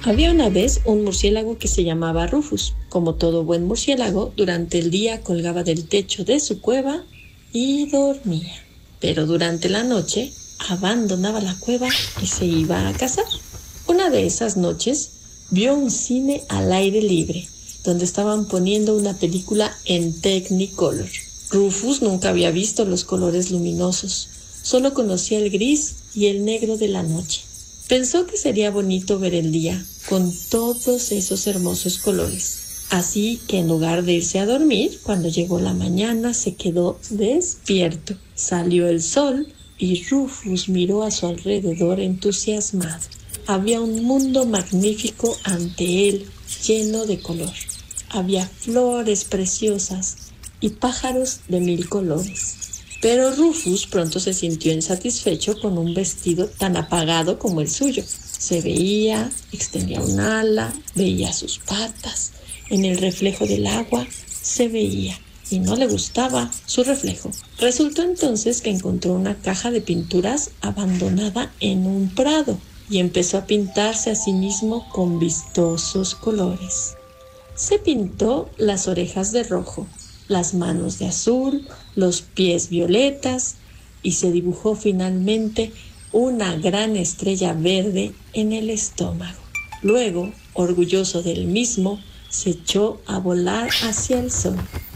Había una vez un murciélago que se llamaba Rufus. Como todo buen murciélago, durante el día colgaba del techo de su cueva y dormía. Pero durante la noche abandonaba la cueva y se iba a cazar. Una de esas noches vio un cine al aire libre, donde estaban poniendo una película en Technicolor. Rufus nunca había visto los colores luminosos, solo conocía el gris y el negro de la noche. Pensó que sería bonito ver el día con todos esos hermosos colores. Así que en lugar de irse a dormir, cuando llegó la mañana se quedó despierto. Salió el sol y Rufus miró a su alrededor entusiasmado. Había un mundo magnífico ante él, lleno de color. Había flores preciosas y pájaros de 1000 colores. Pero Rufus pronto se sintió insatisfecho con un vestido tan apagado como el suyo. Se veía, extendía un ala, veía sus patas. En el reflejo del agua se veía y no le gustaba su reflejo. Resultó entonces que encontró una caja de pinturas abandonada en un prado y empezó a pintarse a sí mismo con vistosos colores. Se pintó las orejas de rojo, las manos de azul, los pies violetas y se dibujó finalmente una gran estrella verde en el estómago. Luego, orgulloso del mismo, se echó a volar hacia el sol.